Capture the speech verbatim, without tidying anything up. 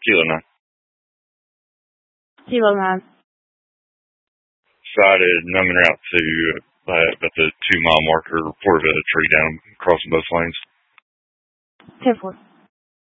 Kilo nine. Kilo nine. Sighted numbing route to uh, at the two mile marker, reported a tree down crossing both lanes. ten four.